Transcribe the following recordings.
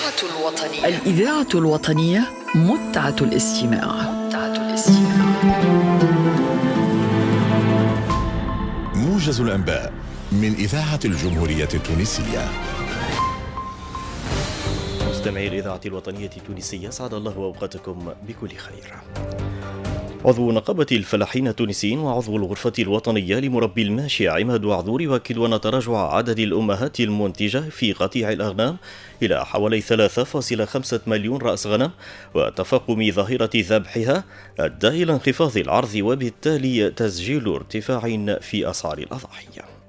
الإذاعة الوطنية متعة الاستماع. موجز الأنباء من إذاعة الجمهورية التونسية. مستمعي الإذاعة الوطنية التونسية، سعد الله أوقاتكم بكل خير. عضو نقابة الفلاحين التونسيين وعضو الغرفة الوطنية لمربي الماشية عماد وعذور يؤكد أن تراجع عدد الأمهات المنتجة في قطيع الأغنام إلى حوالي 3.5 مليون رأس غنم وتفاقم ظاهرة ذبحها أدى إلى انخفاض العرض وبالتالي تسجيل ارتفاع في أسعار الأضاحي.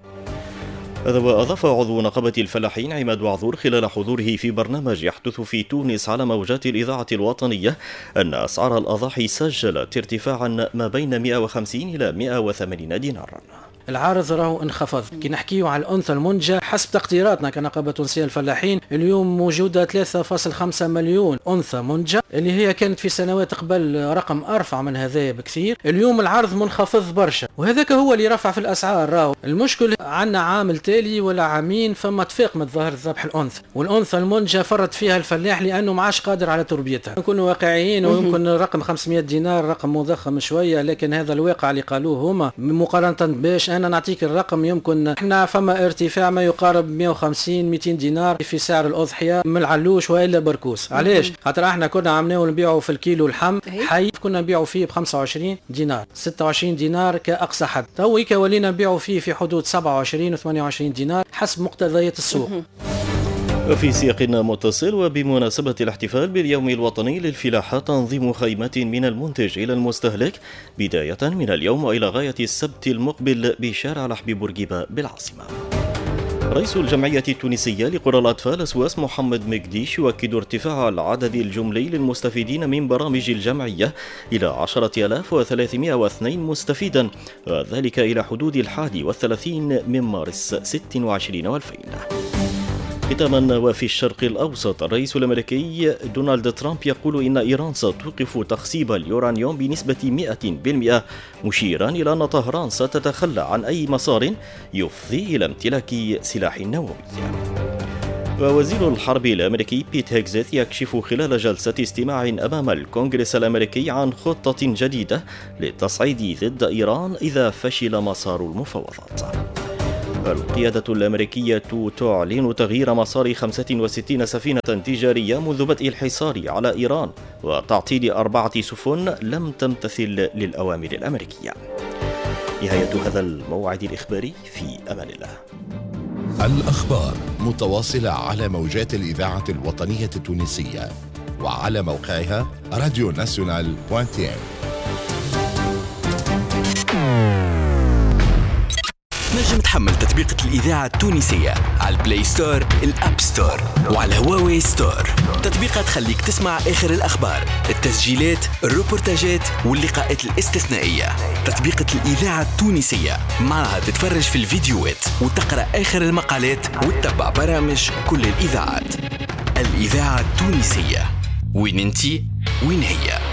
هذا وأضاف عضو نقابة الفلاحين عماد وعذور خلال حضوره في برنامج يحدث في تونس على موجات الإذاعة الوطنية أن أسعار الأضاحي سجلت ارتفاعا ما بين 150 إلى 180 دينارا. العارض راهو انخفض. كي نحكيو على الأنثى المنتجة حسب تقديراتنا كنقابة تونسية الفلاحين اليوم موجودة 3.5 مليون أنثى منتجة، اللي هي كانت في سنوات قبل رقم أرفع من هذا بكثير. اليوم العرض منخفض برشا وهذاك هو اللي رفع في الأسعار. راهو المشكل عندنا عامل تالي ولا عامين، فما تفاقم ظاهرة ذبح الأنثى، والأنثى المنتجة فرط فيها الفلاح لأنه ما عادش قادر على تربيتها. نكونوا واقعيين، ويمكن رقم 500 دينار رقم مضخم شوية، لكن هذا الواقع اللي قالوه هما مقارنة باش أنا نعطيك الرقم. يمكن احنا فما ارتفاع ما يقارب 150-200 دينار في سعر الأضحية من العلوش وإلا بركوس. علاش؟ خاطر احنا كنا عمناه نبيعه في الكيلو اللحم حي كنا نبيعه فيه ب 25 دينار 26 دينار كأقصى حد، تويك ولينا نبيعه فيه في حدود 27 و 28 دينار حسب مقتضيات السوق. وفي سياق متصل وبمناسبة الاحتفال باليوم الوطني للفلاحة، تنظيم خيمات من المنتج إلى المستهلك بداية من اليوم وإلى غاية السبت المقبل بشارع لحبي بورقيبة بالعاصمة. رئيس الجمعية التونسية لقرى الأطفال أسواس محمد مقديش يؤكد ارتفاع العدد الجملي للمستفيدين من برامج الجمعية إلى 10,302 مستفيدا، وذلك إلى حدود 31 من مارس 26 و2000. ختاما، وفي الشرق الأوسط، الرئيس الأمريكي دونالد ترامب يقول إن إيران ستوقف تخصيب اليورانيوم بنسبة 100%، مشيرا إلى أن طهران ستتخلى عن أي مسار يفضي إلى امتلاك سلاح نووي. ووزير الحرب الأمريكي بيت هيكزيت يكشف خلال جلسة استماع أمام الكونغرس الأمريكي عن خطة جديدة للتصعيد ضد إيران إذا فشل مسار المفاوضات. القيادة الأمريكية تعلن تغيير مسار 65 سفينة تجارية منذ بدء الحصار على إيران وتعطيل 4 سفن لم تمتثل للأوامر الأمريكية. نهاية هذا الموعد الإخباري، في أمان الله. الأخبار متواصلة على موجات الإذاعة الوطنية التونسية وعلى موقعها radionational.tn. نجم تحمل تطبيقة الإذاعة التونسية على البلاي ستور، الأب ستور، وعلى هواوي ستور. تطبيقات تخليك تسمع آخر الأخبار، التسجيلات، الروبورتاجات واللقاءات الاستثنائية. تطبيقة الإذاعة التونسية معها تتفرج في الفيديوهات وتقرأ آخر المقالات وتتبع برامج كل الإذاعات. الإذاعة التونسية، وين انتي وين هي.